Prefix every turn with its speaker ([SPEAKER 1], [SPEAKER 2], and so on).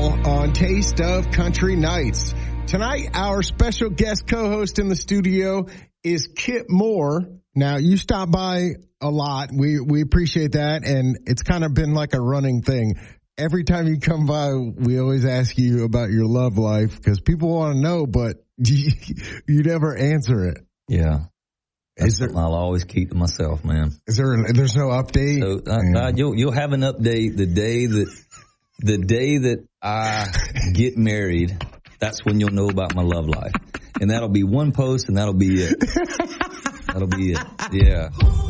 [SPEAKER 1] on Taste of Country Nights. Tonight, our special guest co-host in the studio is Kip Moore. Now, you stop by a lot. We appreciate that, and it's kind of been like a running thing. Every time you come by, we always ask you about your love life because people want to know, but you never answer it.
[SPEAKER 2] Yeah. I'll always keep to myself, man.
[SPEAKER 1] There's no update?
[SPEAKER 2] So, you'll have an update the day that I get married. That's when you'll know about my love life. And that'll be one post and that'll be it. That'll be it. Yeah.